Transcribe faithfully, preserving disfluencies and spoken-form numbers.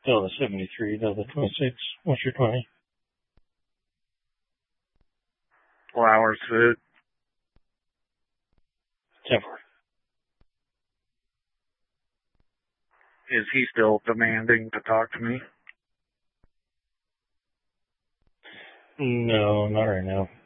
No, the seventy-three, no, the twenty-six. What's your twenty? Flowers Fit. ten four. Is he still demanding to talk to me? No, not right now.